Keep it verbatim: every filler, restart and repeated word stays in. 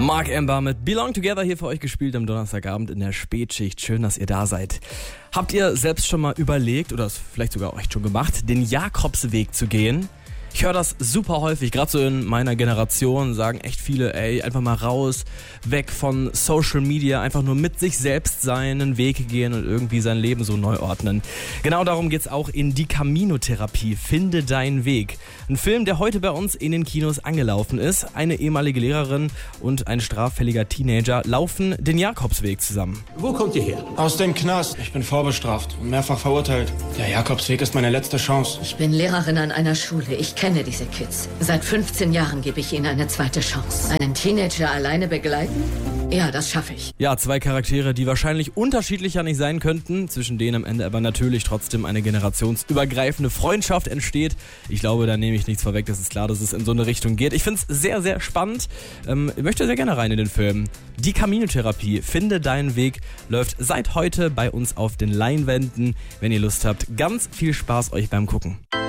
Mark Ember mit Belong Together hier für euch gespielt am Donnerstagabend in der Spätschicht. Schön, dass ihr da seid. Habt ihr selbst schon mal überlegt, oder es vielleicht sogar euch schon gemacht, den Jakobsweg zu gehen? Ich höre das super häufig, gerade so in meiner Generation sagen echt viele, ey, einfach mal raus, weg von Social Media, einfach nur mit sich selbst sein, einen Weg gehen und irgendwie sein Leben so neu ordnen. Genau darum geht's auch in Die Camino-Therapie, Finde deinen Weg. Ein Film, der heute bei uns in den Kinos angelaufen ist. Eine ehemalige Lehrerin und ein straffälliger Teenager laufen den Jakobsweg zusammen. Wo kommt ihr her? Aus dem Knast. Ich bin vorbestraft und mehrfach verurteilt. Der Jakobsweg ist meine letzte Chance. Ich bin Lehrerin an einer Schule. Ich kenne diese Kids. Seit fünfzehn Jahren gebe ich ihnen eine zweite Chance. Einen Teenager alleine begleiten? Ja, das schaffe ich. Ja, zwei Charaktere, die wahrscheinlich unterschiedlicher nicht sein könnten, zwischen denen am Ende aber natürlich trotzdem eine generationsübergreifende Freundschaft entsteht. Ich glaube, da nehme ich nichts vorweg, das ist klar, dass es in so eine Richtung geht. Ich finde es sehr, sehr spannend. Ähm, ich möchte sehr gerne rein in den Film. Die Camino-Therapie, Finde deinen Weg, läuft seit heute bei uns auf den Leinwänden. Wenn ihr Lust habt, ganz viel Spaß euch beim Gucken.